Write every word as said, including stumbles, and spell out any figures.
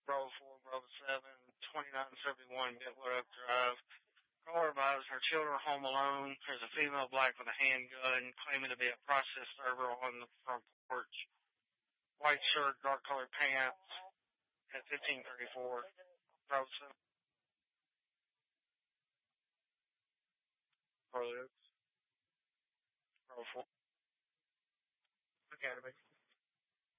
Bravo four, Bravo seven, twenty-nine seventy-one Bitler Oak Drive. Caller advised her children home alone. There's a female black with a handgun claiming to be a process server on the front porch. White shirt, dark colored pants at fifteen thirty-four. Bravo seven. Bravo Oaks. Bravo four. Academy.